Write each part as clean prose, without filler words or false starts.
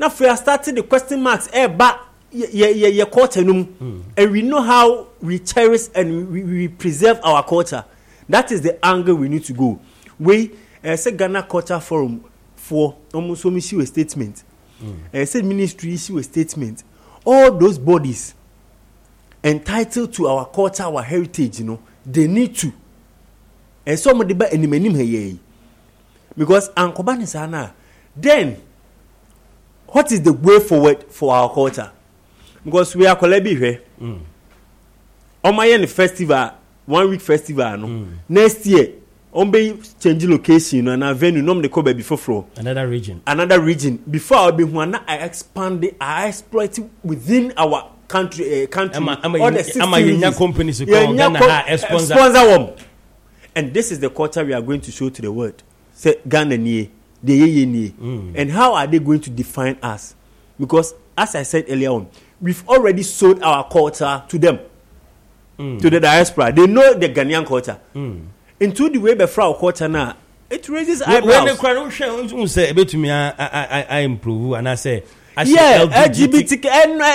Now we are starting the question marks. But your culture, and we know how we cherish and we preserve our culture. That is the angle we need to go. We say Ghana Culture Forum for almost issue a statement. Say ministry issue a statement. All those bodies entitled to our culture, our heritage, they need to. And some of the bad enemy because Ankobani Sana. Then, what is the way forward for our culture? Because we are Kolebi here. On my festival, 1 week festival, next year, on be change location and a venue, no the Kobe before another region. Before I be one, I expand it, I exploit it within our country. All the companies sponsor one. And this is the culture we are going to show to the world. Say Ghana nie, the ye. And how are they going to define us? Because as I said earlier on, we've already sold our culture to them, to the diaspora. They know the Ghanaian culture. Into the way before our culture now, it raises eyebrows. When the crowd say to me, I improve, and I say, LGBT,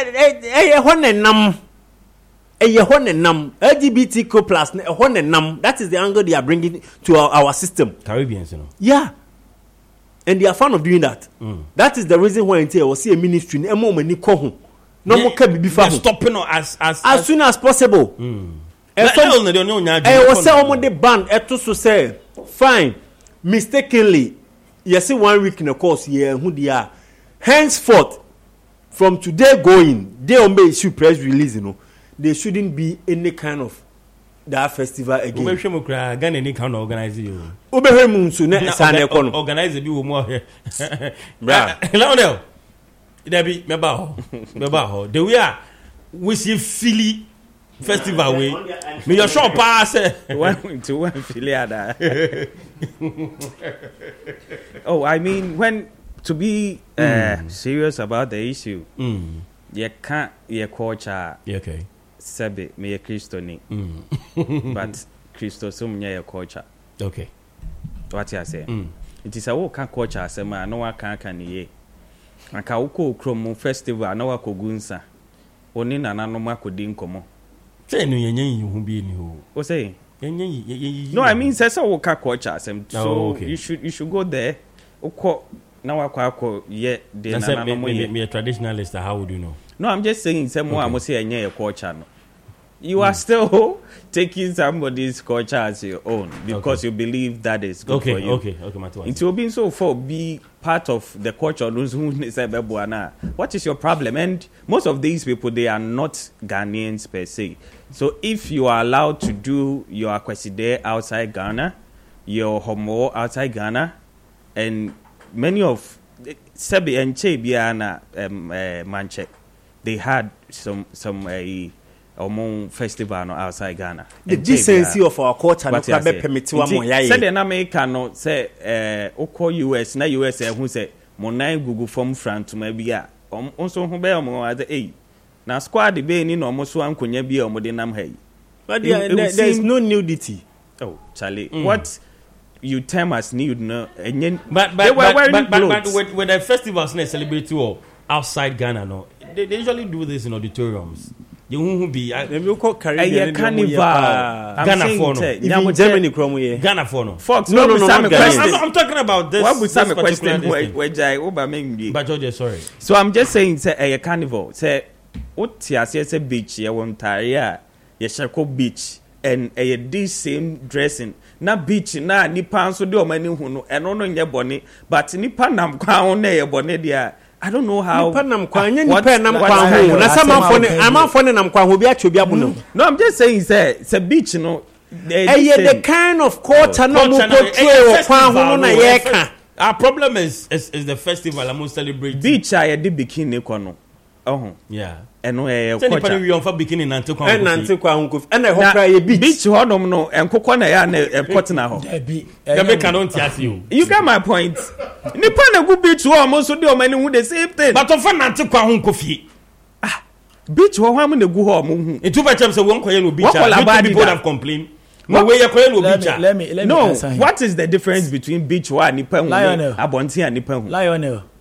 LGBTQ plus, that is the angle they are bringing to our system. Caribbeans, Yeah. And they are fond of doing that. That is the reason why I see a ministry. No more stopping as soon as possible. I was saying the band to say fine. Mistakenly, you see 1 week in the course here who they are. Henceforth, from today going, they only issue press release. There shouldn't be any kind of that festival again. Any kind of organize you. Organize it be more here. Lionel, there be Meba. The we are we see Philly festival way. Me your shop pass. One Philly ada. Oh, I mean when to be serious about the issue. You can't your culture. Okay. Sabe me a Christian, but Christosum your culture. Okay. What you say? It is a walk culture. Say man, no one can ye. Anka uko kromo festival. I know ako gunsa. Oni na no ko din komo. Say no yenyen hu bi ni ho. O say yenyen. No, I mean say so walk culture. So okay. you should go there. Uko na wako ye de na no mo ye. Me a traditionalist. How would you know? No, I'm just saying some more. I'm saying your culture. No. You are still taking somebody's culture as your own because you believe that is good for you. Okay. It will be so for be part of the culture. What is your problem? And most of these people, they are not Ghanaians per se. So if you are allowed to do your Akweside outside Ghana, your Homo outside Ghana, and many of Sebi and Chebiana Manche, they had some festival outside Ghana. The decency of our culture no be permit wa mo yaye. Said in America no say oko US na US who say mo nine Google form front ma bia onso ho be mo ade na squad be ni no mo so ankonya bia mo de nam hai. But there is no nudity. Oh Charlie, what you term as nude no but with the festivals na celebrate outside Ghana no they usually do this in auditoriums. You won't be Caribbean carnival. Ghana for no. Even Germany from here. Ghana for no. Fox, no, I'm talking about this. What was some question? But George, sorry. So I'm just saying, say a carnival. Say what? Say beach. You want Taria? You Shako beach and a this same dressing. Na beach na nipa so do many who know and no your bonnet, but nipa nam crown na your bonnet there. I don't know how. No, I'm just saying, it's a beach, you know. The kind of culture our problem is the festival. I'm going to celebrate. Beach, I did bikini, kono. Oh, yeah. And no, we on for bikini and beach, no, and Kokona and Potna. You got my point. Nippon good beach, almost do many who the same thing. But of fun, coffee. Beach, how many go home? In 2 times, I won't call you beach. People have complained. No, what is the difference between beach one Nippon, Abonti and Nippon? Lionel.